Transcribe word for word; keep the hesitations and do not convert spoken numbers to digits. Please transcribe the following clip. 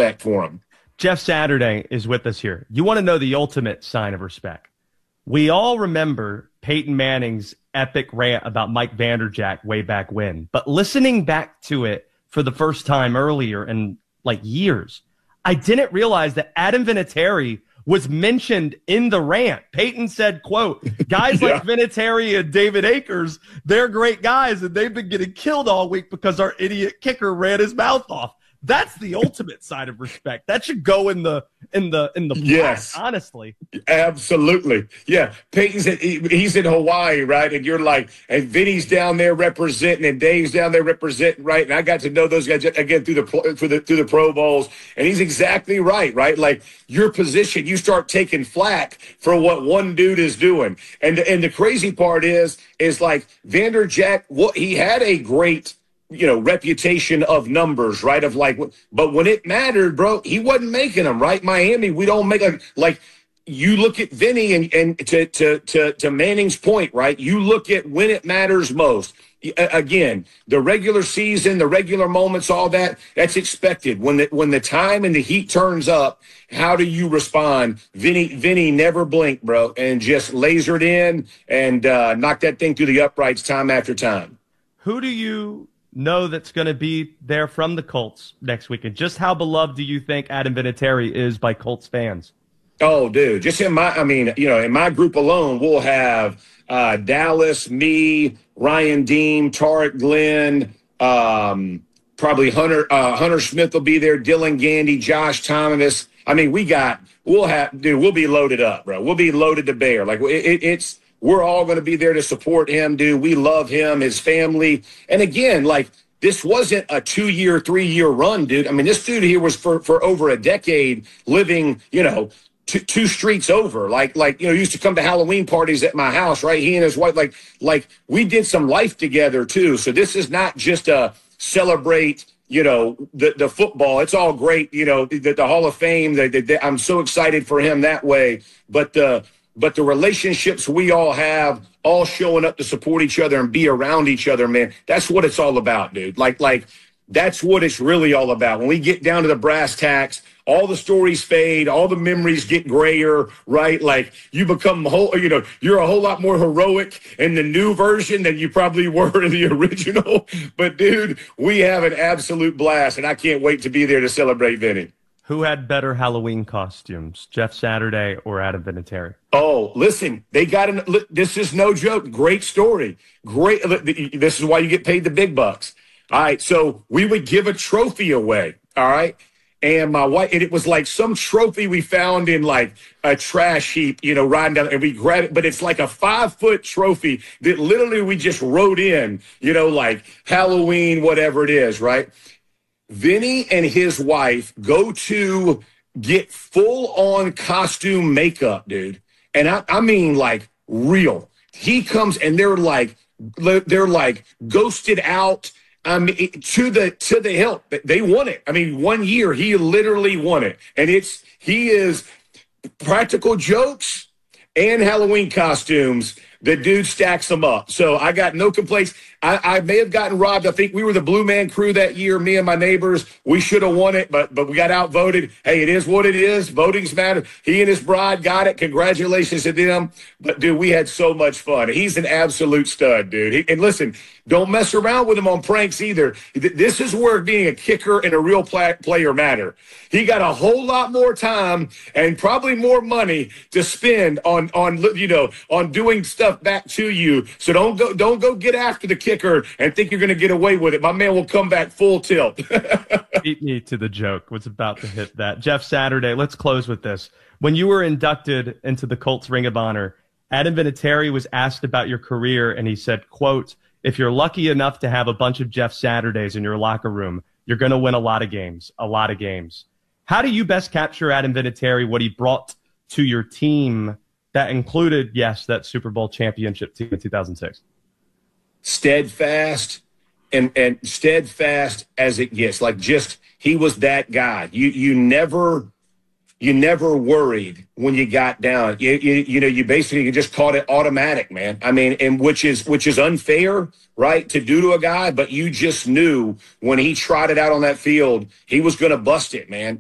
respect for him. Jeff Saturday is with us here. You want to know the ultimate sign of respect? We all remember Peyton Manning's epic rant about Mike Vanderjagt way back when, but listening back to it for the first time earlier in like years, I didn't realize that Adam Vinatieri was mentioned in the rant. Peyton said, quote, guys yeah. like Vinatieri and David Akers, they're great guys, and they've been getting killed all week because our idiot kicker ran his mouth off. That's the ultimate sign of respect. That should go in the in the in the yes, black, honestly. Absolutely. Yeah. Peyton's in, he's in Hawaii, right? And you're like, and Vinny's down there representing, and Dave's down there representing, right? And I got to know those guys again through the through the through the Pro Bowls, and he's exactly right, right? Like your position, you start taking flack for what one dude is doing, and and the crazy part is is like Vanderjagt. What he had a great. you know, reputation of numbers, right? Of like, but when it mattered, bro, he wasn't making them, right? Miami, we don't make a, like, you look at Vinny and, and to, to, to, to Manning's point, right? You look at when it matters most. Again, the regular season, the regular moments, all that, that's expected. When the, when the time and the heat turns up, how do you respond? Vinny, Vinny never blinked, bro, and just lasered in and uh, knocked that thing through the uprights time after time. Who do you know that's going to be there from the Colts next weekend? Just how beloved do you think Adam Vinatieri is by Colts fans? Oh, dude, just in my, I mean, you know, in my group alone, we'll have uh, Dallas, me, Ryan Deem, Tarek Glenn, um, probably Hunter, uh, Hunter Smith will be there, Dylan Gandy, Josh Thomas. I mean, we got, we'll have, dude, we'll be loaded up, bro. We'll be loaded to bear. Like it, it, it's, we're all going to be there to support him, dude. We love him, his family. And again, like, this wasn't a two-year, three-year run, dude. I mean, this dude here was for, for over a decade living, you know, two, two streets over. Like, like, you know, he used to come to Halloween parties at my house, right? He and his wife, like, like we did some life together, too. So this is not just a celebrate, you know, the, the football. It's all great, you know, the, the Hall of Fame. The, the, the, I'm so excited for him that way. But the But the relationships we all have, all showing up to support each other and be around each other, man, that's what it's all about, dude. Like, like that's what it's really all about. When we get down to the brass tacks, all the stories fade, all the memories get grayer, right? Like you become whole, you know, you're a whole lot more heroic in the new version than you probably were in the original. But, dude, we have an absolute blast, and I can't wait to be there to celebrate Vinny. Who had better Halloween costumes, Jeff Saturday or Adam Vinatieri? Oh, listen, they got an. This is no joke. Great story. Great. This is why you get paid the big bucks. All right. So we would give a trophy away. All right. And my wife, and it was like some trophy we found in like a trash heap, you know, riding down, and we grabbed it, but it's like a five foot trophy that literally we just wrote in, you know, like Halloween, whatever it is, right? Vinny and his wife go to get full-on costume makeup, dude. And I, I mean, like, real. He comes, and they're like, they're like ghosted out. I mean, to the to the hilt. They won it. I mean, one year he literally won it, and it's he is practical jokes and Halloween costumes. The dude stacks them up. So I got no complaints. I, I may have gotten robbed. I think we were the Blue Man Crew that year, me and my neighbors. We should have won it, but but we got outvoted. Hey, it is what it is. Voting's matter. He and his bride got it. Congratulations to them. But, dude, we had so much fun. He's an absolute stud, dude. He, and listen, don't mess around with him on pranks either. This is where being a kicker and a real play, player matter. He got a whole lot more time and probably more money to spend on, on you know, on doing stuff back to you. So don't go don't go get after the kicker and think you're going to get away with it. My man will come back full tilt. Beat me to the joke. Was about to hit that. Jeff Saturday, let's close with this. When you were inducted into the Colts Ring of Honor, Adam Vinatieri was asked about your career, and he said, quote, if you're lucky enough to have a bunch of Jeff Saturdays in your locker room, you're going to win a lot of games, a lot of games. How do you best capture Adam Vinatieri, what he brought to your team that included, yes, that Super Bowl championship team in two thousand six? Steadfast and, and steadfast as it gets. Like, just, he was that guy. You you never you never worried when you got down. You, you, you know, you basically just caught it automatic, man. I mean, and which is which is unfair, right, to do to a guy, but you just knew when he trotted out on that field, he was going to bust it, man.